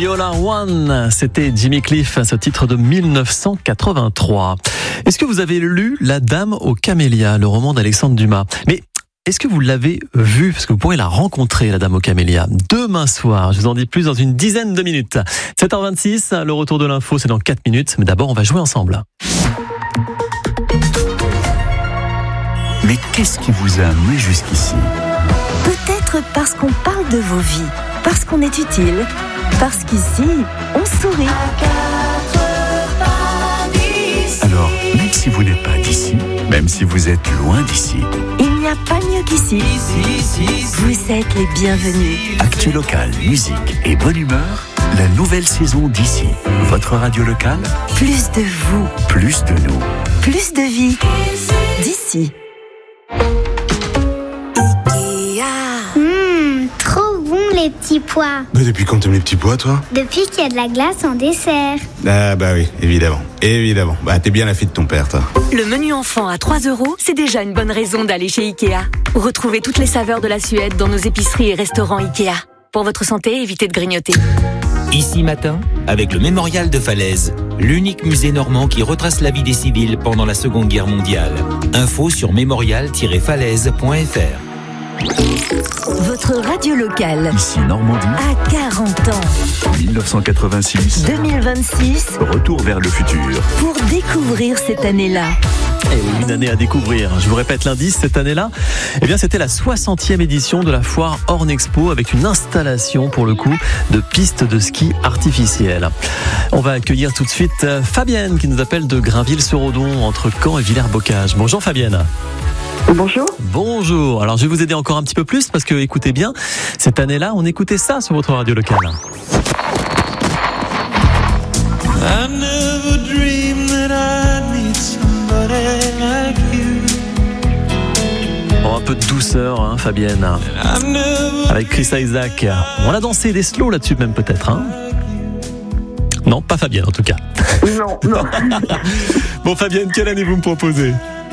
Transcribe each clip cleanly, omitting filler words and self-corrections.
Viola One, c'était Jimmy Cliff, ce titre de 1983. Est-ce que vous avez lu La Dame aux camélias, le roman d'Alexandre Dumas? Mais est-ce que vous l'avez vu? Parce que vous pourrez la rencontrer, la Dame aux camélias, demain soir. Je vous en dis plus dans une dizaine de minutes. 7h26, le retour de l'info, c'est dans 4 minutes. Mais d'abord, on va jouer ensemble. Mais qu'est-ce qui vous a amené jusqu'ici? Peut-être parce qu'on parle de vos vies, parce qu'on est utile, parce qu'ici, on sourit. Alors, même si vous n'êtes pas d'ici, même si vous êtes loin d'ici, Il n'y a pas mieux qu'ici. Vous êtes les bienvenus. actu local, musique et bonne humeur, la nouvelle saison d'ici. Votre radio locale, Plus de vous, plus de nous. plus de vie. D'ici. Trop bon les petits pois. Mais depuis quand t'aimes les petits pois, toi? Depuis qu'il y a de la glace en dessert. Ah bah oui, évidemment. Évidemment. Bah t'es bien la fille de ton père, toi. Le menu enfant à 3 €, c'est déjà une bonne raison d'aller chez Ikea. Retrouvez toutes les saveurs de la Suède dans nos épiceries et restaurants Ikea. Pour votre santé, évitez de grignoter. Ici matin, avec le Mémorial de Falaise, l'unique musée normand qui retrace la vie des civils pendant la Seconde Guerre mondiale. Info sur mémorial-falaise.fr. Votre radio locale Ici Normandie, à 40 ans. 1986, 2026 retour vers le futur. pour découvrir cette année-là. Et oui, une année à découvrir. Je vous répète l'indice, cette année-là, eh bien, c'était la 60e édition de la foire Orne Expo avec une installation, pour le coup, de pistes de ski artificielles. On va accueillir tout de suite Fabienne qui nous appelle de Grainville-sur-Odon, entre Caen et Villers-Bocage. Bonjour Fabienne. Bonjour. Bonjour. Alors, je vais vous aider encore un petit peu plus parce que, écoutez bien, cette année-là, on écoutait ça sur votre radio locale. Bon, un peu de douceur, hein, Fabienne. Avec Chris Isaac. On a dansé des slows là-dessus même peut-être, hein? Non, pas Fabienne en tout cas. Non. Bon Fabienne, quelle année vous me proposez?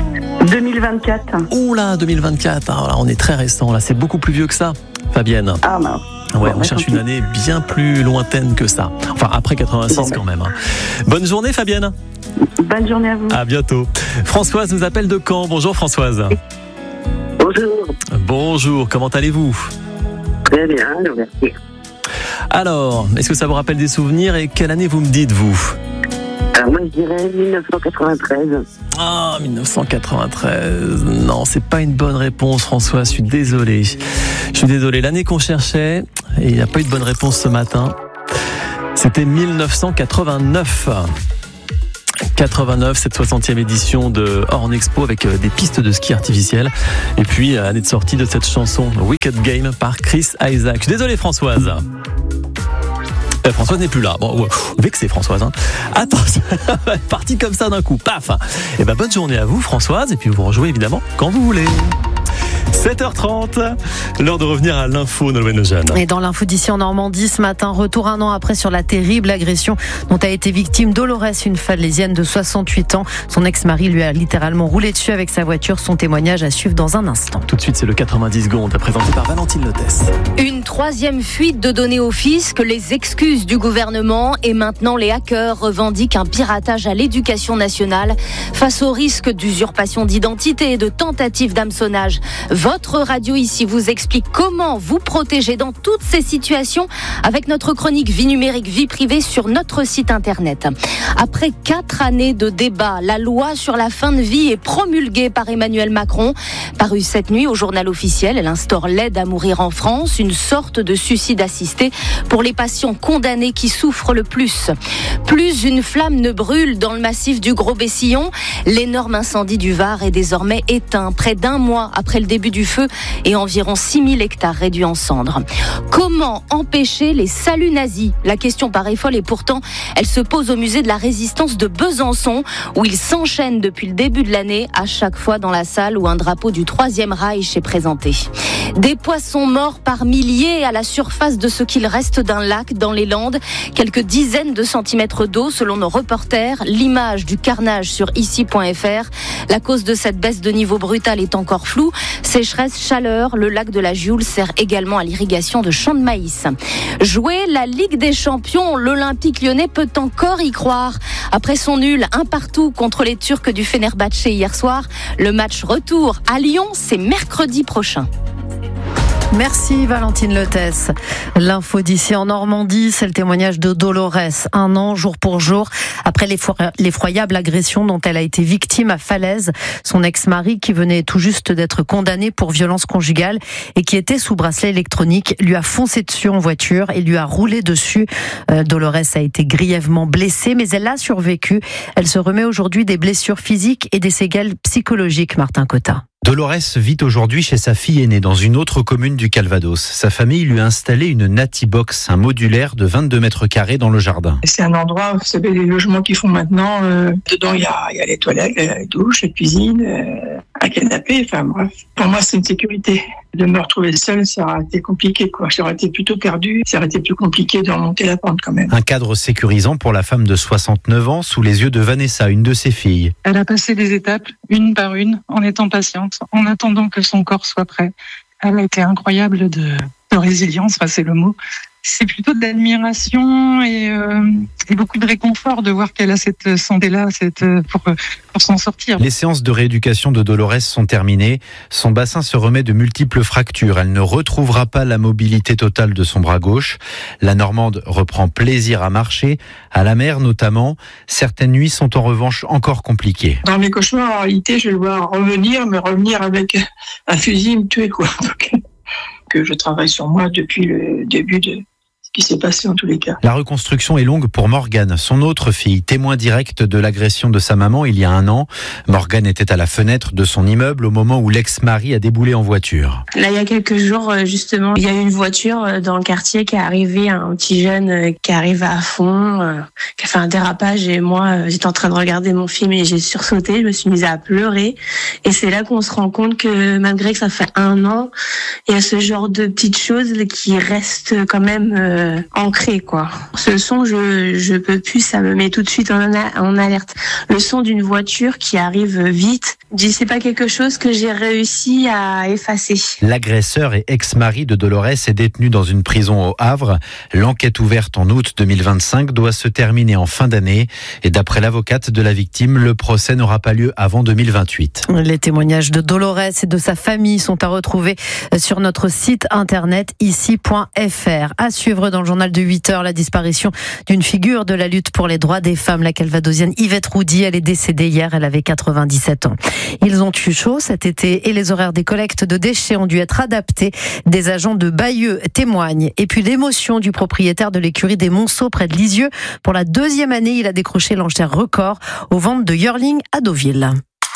2024. Oula, 2024. Alors là, on est très récent, là, c'est beaucoup plus vieux que ça, Fabienne. Ah mince. Ouais, Bon, on cherche tant une pis. année bien plus lointaine que ça. Enfin, après 86 Bon, quand même. Hein. Bonne journée Fabienne. Bonne journée à vous. À bientôt. Françoise nous appelle de Caen. Bonjour Françoise. Bonjour. Bonjour, comment allez-vous? Très bien, merci. Alors, est-ce que ça vous rappelle des souvenirs et quelle année vous me dites vous? Alors moi je dirais 1993. Ah, 1993. Non, c'est pas une bonne réponse, François. Je suis désolé. L'année qu'on cherchait, et il n'y a pas eu de bonne réponse ce matin. C'était 1989. 89, cette 60e édition de Orne Expo avec des pistes de ski artificielles. Et puis, année de sortie de cette chanson Wicked Game par Chris Isaac. Je suis désolé, Françoise. Françoise n'est plus là. Bon, vexée Françoise. Hein. Attends, parti comme ça d'un coup, paf. Et ben bonne journée à vous Françoise, et puis vous rejouez évidemment quand vous voulez. 7h30, l'heure de revenir à l'info Nolwenn Lejeune. Et dans l'info d'ici en Normandie ce matin, retour un an après sur la terrible agression dont a été victime Dolores, une Falaisienne de 68 ans. Son ex-mari lui a littéralement roulé dessus avec sa voiture. Son témoignage à suivre dans un instant. Tout de suite, c'est le 90 secondes présenté par Valentine Lotès. Une troisième fuite de données au fisc, les excuses du gouvernement et maintenant les hackers revendiquent un piratage à l'éducation nationale face au risque d'usurpation d'identité et de tentative d'hameçonnage. Votre radio ici vous explique comment vous protéger dans toutes ces situations avec notre chronique Vie numérique, vie privée sur notre site internet. Après 4 années de débat, la loi sur la fin de vie est promulguée par Emmanuel Macron. Parue cette nuit au journal officiel, elle instaure l'aide à mourir en France, une sorte de suicide assisté pour les patients condamnés qui souffrent le plus. Plus une flamme ne brûle dans le massif du Gros-Bessillon, l'énorme incendie du Var est désormais éteint près d'un mois après le début du feu et environ 6000 hectares réduits en cendres. Comment empêcher les saluts nazis? La question paraît folle et pourtant elle se pose au musée de la Résistance de Besançon où il s'enchaîne depuis le début de l'année, à chaque fois dans la salle où un drapeau du Troisième Reich est présenté. Des poissons morts par milliers à la surface de ce qu'il reste d'un lac dans les Landes. Quelques dizaines de centimètres d'eau selon nos reporters. L'image du carnage sur ici.fr. La cause de cette baisse de niveau brutale est encore floue. Sécheresse, chaleur, le lac de la Gioule sert également à l'irrigation de champs de maïs. Jouer la Ligue des Champions, l'Olympique lyonnais peut encore y croire. Après son nul 1-1 contre les Turcs du Fenerbahçe hier soir, le match retour à Lyon, c'est mercredi prochain. Merci Valentine Leutès. L'info d'ici en Normandie, c'est le témoignage de Dolores, 1 an jour pour jour après l'effroyable agression dont elle a été victime à Falaise. Son ex-mari, qui venait tout juste d'être condamné pour violence conjugale et qui était sous bracelet électronique, lui a foncé dessus en voiture et lui a roulé dessus. Dolores a été grièvement blessée, mais elle a survécu. Elle se remet aujourd'hui des blessures physiques et des séquelles psychologiques, Martin Cotta. Dolores vit aujourd'hui chez sa fille aînée dans une autre commune du Calvados. Sa famille lui a installé une Nati Box, un modulaire de 22 mètres carrés dans le jardin. C'est un endroit, vous savez, les logements qu'ils font maintenant, dedans il y a les toilettes, la douche, la cuisine, un canapé, enfin bref. Pour moi c'est une sécurité. De me retrouver seule, ça aurait été compliqué, quoi. J'aurais été plutôt perdue, ça aurait été plus compliqué de remonter la pente quand même. Un cadre sécurisant pour la femme de 69 ans, sous les yeux de Vanessa, une de ses filles. Elle a passé des étapes, une par une, en étant patiente, en attendant que son corps soit prêt. Elle a été incroyable de résilience, enfin, c'est le mot. C'est plutôt de l'admiration et beaucoup de réconfort de voir qu'elle a cette santé-là pour s'en sortir. Les séances de rééducation de Dolores sont terminées. Son bassin se remet de multiples fractures. Elle ne retrouvera pas la mobilité totale de son bras gauche. La Normande reprend plaisir à marcher, à la mer notamment. Certaines nuits sont en revanche encore compliquées. Dans mes cauchemars, en réalité, je le vois revenir avec un fusil, me tuer, quoi. Donc, que je travaille sur moi depuis le début de ce qui s'est passé en tous les cas. La reconstruction est longue pour Morgane, son autre fille, témoin direct de l'agression de sa maman il y a 1 an. Morgane était à la fenêtre de son immeuble au moment où l'ex-mari a déboulé en voiture. Là, il y a quelques jours, justement, il y a eu une voiture dans le quartier qui est arrivée, un petit jeune qui arrive à fond, qui a fait un dérapage et moi, j'étais en train de regarder mon film et j'ai sursauté, je me suis mise à pleurer et c'est là qu'on se rend compte que malgré que ça fait 1 an, il y a ce genre de petites choses qui restent quand même ancré, quoi. Ce son, je peux plus, ça me met tout de suite en alerte. Le son d'une voiture qui arrive vite, c'est pas quelque chose que j'ai réussi à effacer. L'agresseur et ex-mari de Dolores est détenu dans une prison au Havre. L'enquête ouverte en août 2025 doit se terminer en fin d'année et d'après l'avocate de la victime, le procès n'aura pas lieu avant 2028. Les témoignages de Dolores et de sa famille sont à retrouver sur notre site internet ici.fr. À suivre dans le journal de 8h, la disparition d'une figure de la lutte pour les droits des femmes, la calvadosienne Yvette Roudy. Elle est décédée hier, elle avait 97 ans. Ils ont eu chaud cet été et les horaires des collectes de déchets ont dû être adaptés. Des agents de Bayeux témoignent. Et puis l'émotion du propriétaire de l'écurie des Monceaux près de Lisieux. Pour la 2e année, il a décroché l'enchère record aux ventes de yearling à Deauville.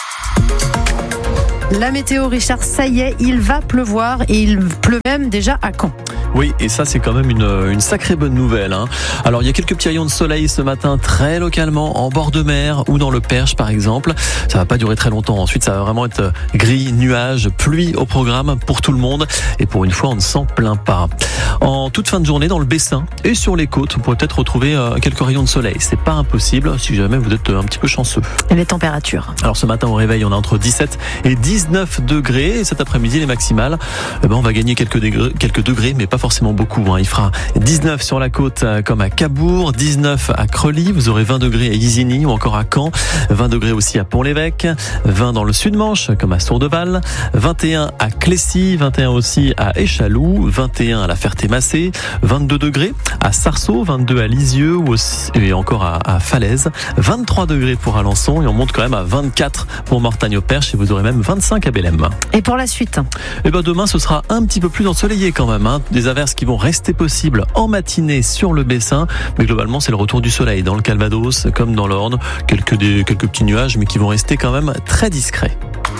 La météo, Richard, ça y est, il va pleuvoir et il pleut même déjà à Caen. Oui, et ça c'est quand même une sacrée bonne nouvelle, hein. Alors il y a quelques petits rayons de soleil ce matin, très localement, en bord de mer ou dans le Perche par exemple. Ça va pas durer très longtemps. Ensuite ça va vraiment être gris, nuages, pluie au programme pour tout le monde. Et pour une fois on ne s'en plaint pas. En toute fin de journée dans le Bessin et sur les côtes, on pourrait peut-être retrouver quelques rayons de soleil. C'est pas impossible si jamais vous êtes un petit peu chanceux. Et les températures? Alors ce matin au réveil on a entre 17 et 19 degrés. Et cet après-midi les maximales, on va gagner quelques degrés, mais pas forcément beaucoup, hein. Il fera 19 sur la côte comme à Cabourg, 19 à Creully, vous aurez 20 degrés à Isigny ou encore à Caen, 20 degrés aussi à Pont-l'Évêque, 20 dans le Sud-Manche comme à Sourdeval, 21 à Clécy, 21 aussi à Échaloux, 21 à la Ferté-Massé, 22 degrés à Sarceaux, 22 à Lisieux et encore à Falaise, 23 degrés pour Alençon et on monte quand même à 24 pour Mortagne-au-Perche et vous aurez même 25 à Bélem. Et pour la suite? Demain ce sera un petit peu plus ensoleillé quand même, hein. Des averses qui vont rester possibles en matinée sur le Bessin, mais globalement c'est le retour du soleil dans le Calvados comme dans l'Orne, quelques petits nuages mais qui vont rester quand même très discrets.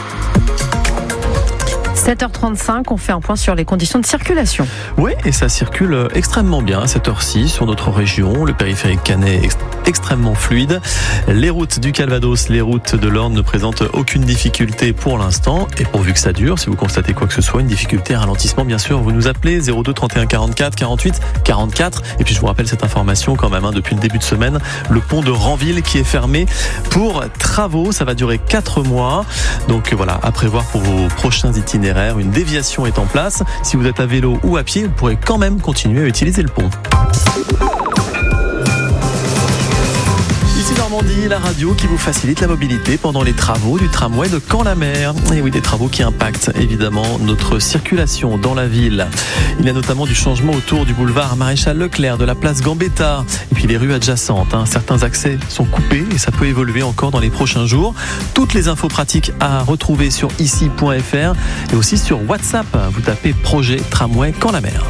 7h35, on fait un point sur les conditions de circulation. Oui, et ça circule extrêmement bien à cette heure-ci sur notre région. Le périphérique canet est extrêmement fluide. Les routes du Calvados, les routes de l'Orne ne présentent aucune difficulté pour l'instant. Et pourvu que ça dure, si vous constatez quoi que ce soit, une difficulté, un ralentissement, bien sûr, vous nous appelez 02 31 44 48 44. Et puis je vous rappelle cette information quand même, depuis le début de semaine, le pont de Ranville qui est fermé pour travaux. Ça va durer 4 mois. Donc voilà, à prévoir pour vos prochains itinéraires itinéraire, une déviation est en place. Si vous êtes à vélo ou à pied, vous pourrez quand même continuer à utiliser le pont. Ici Normandie, la radio qui vous facilite la mobilité pendant les travaux du tramway de Caen-la-Mer. Et oui, des travaux qui impactent évidemment notre circulation dans la ville. Il y a notamment du changement autour du boulevard Maréchal Leclerc, de la place Gambetta, et puis les rues adjacentes. Certains accès sont coupés et ça peut évoluer encore dans les prochains jours. Toutes les infos pratiques à retrouver sur ici.fr et aussi sur WhatsApp. Vous tapez projet tramway Caen-la-Mer.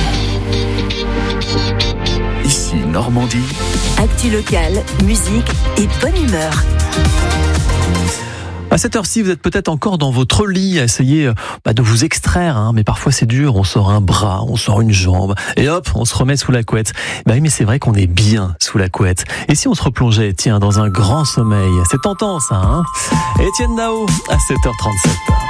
Ici Normandie. Actu locale, musique et bonne humeur. À cette heure-ci, vous êtes peut-être encore dans votre lit à essayer de vous extraire, mais parfois c'est dur, on sort un bras, on sort une jambe, et hop, on se remet sous la couette. Oui, mais c'est vrai qu'on est bien sous la couette. Et si on se replongeait, dans un grand sommeil? C'est tentant ça, Étienne Dao, à 7h37.